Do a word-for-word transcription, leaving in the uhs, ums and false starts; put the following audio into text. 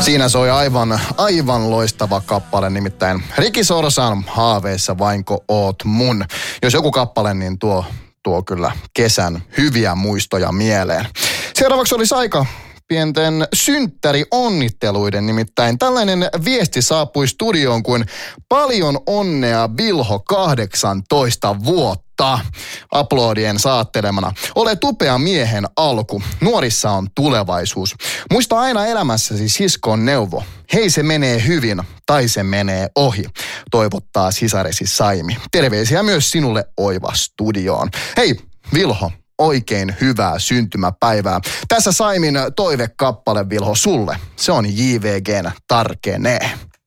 Siinä soi aivan, aivan loistava kappale, nimittäin Ricky Sorsan Haaveissa vainko oot mun. Jos joku kappale, niin tuo, tuo kyllä kesän hyviä muistoja mieleen. Seuraavaksi olisi aika pienten synttärionnitteluiden, nimittäin tällainen viesti saapui studioon kuin paljon onnea Vilho kahdeksantoista vuotta. Aplodien saattelemana. Ole tupea miehen alku. Nuorissa on tulevaisuus. Muista aina elämässäsi siskon neuvo. Hei, se menee hyvin tai se menee ohi. Toivottaa sisaresi Saimi. Terveisiä myös sinulle Oiva studioon. Hei Vilho, oikein hyvää syntymäpäivää. Tässä Saimin toivekappale, Vilho, sulle. Se on J V G:n Tarkenee.